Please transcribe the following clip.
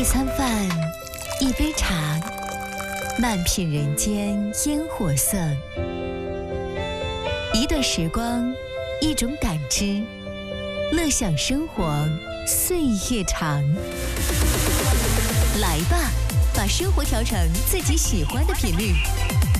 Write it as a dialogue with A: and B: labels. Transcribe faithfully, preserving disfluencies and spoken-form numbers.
A: 餐饭，一杯茶，慢品人间烟火色。一段时光，一种感知，乐享生活，岁月长。来吧，把生活调成自己喜欢的频率，